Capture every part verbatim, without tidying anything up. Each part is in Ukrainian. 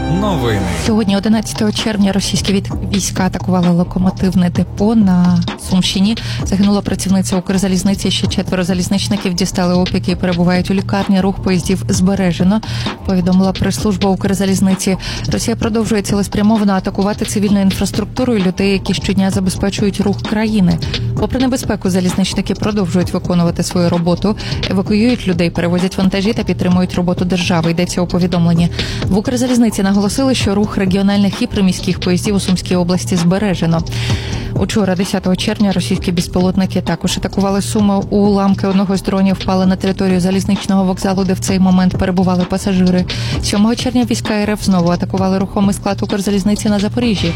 Новини. Сьогодні, одинадцятого червня, російські війська атакували локомотивне депо на Сумщині. Загинула працівниця Укрзалізниці, ще четверо залізничників дістали опіки і перебувають у лікарні. Рух поїздів збережено, повідомила прес-служба Укрзалізниці. Росія продовжує цілеспрямовано атакувати цивільну інфраструктуру і людей, які щодня забезпечують рух країни. Попри небезпеку, залізничники продовжують виконувати свою роботу, евакуюють людей, перевозять вантажі та підтримують роботу держави, йдеться у повідомленні. В Укрзалізниці наголосили, що рух регіональних і приміських поїздів у Сумській області збережено. Учора, десятого червня, російські безпілотники також атакували Суми. Уламки одного з дронів впали на територію залізничного вокзалу, де в цей момент перебували пасажири. сьомого червня війська РФ знову атакували рухомий склад Укрзалізниці на Запоріжжі.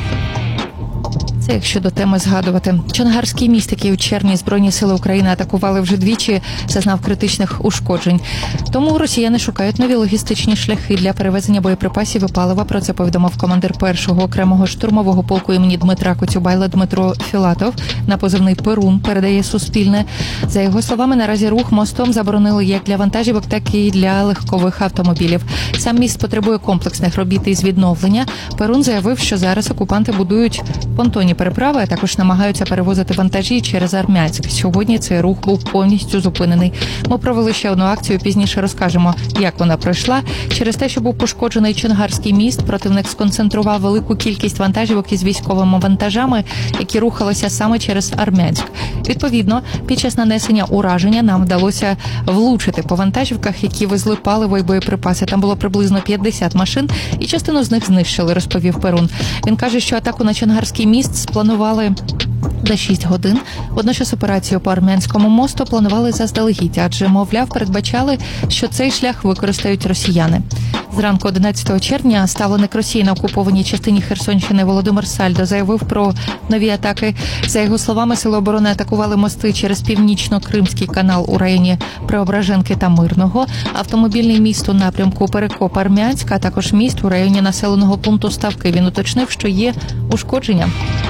Це якщо до теми згадувати. Чонгарський міст, який у червні Збройні сили України атакували вже двічі, зазнав критичних ушкоджень. Тому росіяни шукають нові логістичні шляхи для перевезення боєприпасів і палива. Про це повідомив командир першого окремого штурмового полку імені Дмитра Коцюбайла Дмитро Філатов на позивний «Перун», передає Суспільне. За його словами, наразі рух мостом заборонили як для вантажівок, так і для легкових автомобілів. Сам міст потребує комплексних робіт із відновлення. Перун заявив, що зараз окупанти будують понтонні переправи, а також намагаються перевозити вантажі через Армянськ. Сьогодні цей рух був повністю зупинений. Ми провели ще одну акцію, пізніше розкажемо, як вона пройшла. Через те, що був пошкоджений Чонгарський міст, противник сконцентрував велику кількість вантажівок із військовими вантажами, які рухалися саме через Армянськ. Відповідно, під час нанесення ураження нам вдалося влучити по вантажівках, які везли паливо і боєприпаси. Там було приблизно п'ятдесят машин, і частину з них знищили, розповів Перун. Він каже, що атаку на Чонгарський міст спланували за шість годин. Водночас операцію по Армянському мосту планували заздалегідь, адже, мовляв, передбачали, що цей шлях використають росіяни. Зранку одинадцятого червня ставленик Росії на окупованій частині Херсонщини Володимир Сальдо заявив про нові атаки. За його словами, сили оборони атакували мости через Північно-Кримський канал у районі Преображенки та Мирного, автомобільний міст у напрямку Перекоп-Армянськ, а також міст у районі населеного пункту Ставки. Він уточнив, що є ушкодження.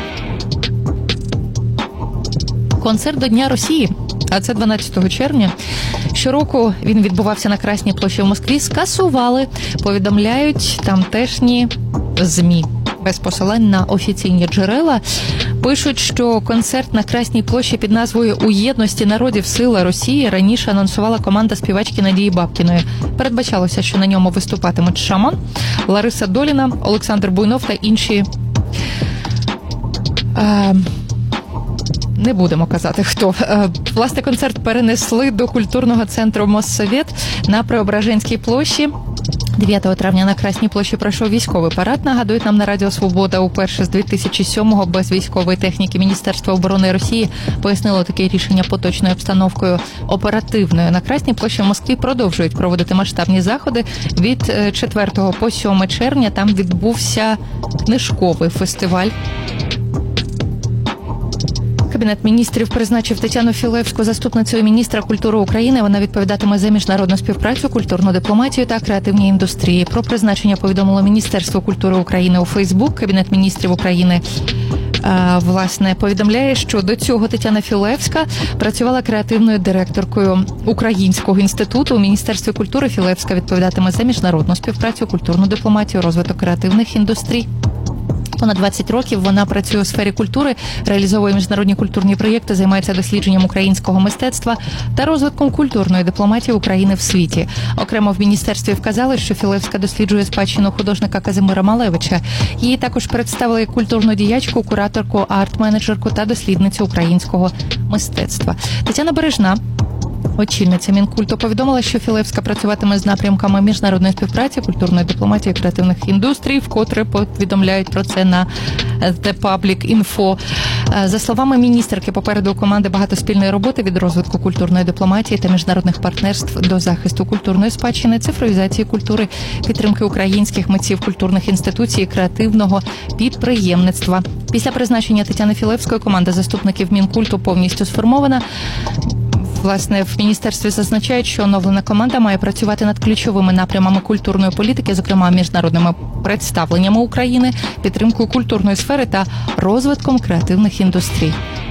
Концерт до Дня Росії, а це дванадцятого червня. Щороку він відбувався на Красній площі в Москві. Скасували, повідомляють тамтешні ЗМІ. Без посилань на офіційні джерела пишуть, що концерт на Красній площі під назвою «У єдності народів сила Росії» раніше анонсувала команда співачки Надії Бабкіної. Передбачалося, що на ньому виступатимуть Шаман, Лариса Доліна, Олександр Буйнов та інші... А... Не будемо казати, хто. Власне, концерт перенесли до культурного центру Моссовет на Преображенській площі. дев'ятого травня на Красній площі пройшов військовий парад. Нагадують нам на Радіо Свобода, уперше з дві тисячі сьомого без військової техніки Міністерство оборони Росії пояснило таке рішення поточною обстановкою оперативною. На Красній площі в Москві продовжують проводити масштабні заходи. Від четвертого по сьоме червня там відбувся книжковий фестиваль. Кабінет міністрів призначив Тетяну Філевську заступницею міністра культури України. Вона відповідатиме за міжнародну співпрацю, культурну дипломатію та креативні індустрії. Про призначення повідомило Міністерство культури України у Фейсбук. Кабінет міністрів України власне повідомляє, що до цього Тетяна Філевська працювала креативною директоркою Українського інституту. У Міністерстві культури Філевська відповідатиме за міжнародну співпрацю, культурну дипломатію, розвиток креативних індустрій. Понад двадцять років вона працює у сфері культури, реалізовує міжнародні культурні проєкти, займається дослідженням українського мистецтва та розвитком культурної дипломатії України в світі. Окремо в міністерстві вказали, що Філевська досліджує спадщину художника Казимира Малевича. Її також представили як культурну діячку, кураторку, арт-менеджерку та дослідницю українського мистецтва. Тетяна Бережна, очільниця Мінкульту, повідомила, що Філевська працюватиме з напрямками міжнародної співпраці, культурної дипломатії, креативних індустрій, вкотре повідомляють про це на The Public Info. За словами міністерки, попереду у команди багато спільної роботи від розвитку культурної дипломатії та міжнародних партнерств до захисту культурної спадщини, цифровізації культури, підтримки українських митців, культурних інституцій, креативного підприємництва. Після призначення Тетяни Філевської команда заступників Мінкульту повністю сформована. Власне, в міністерстві зазначають, що оновлена команда має працювати над ключовими напрямами культурної політики, зокрема міжнародними представленнями України, підтримкою культурної сфери та розвитком креативних індустрій.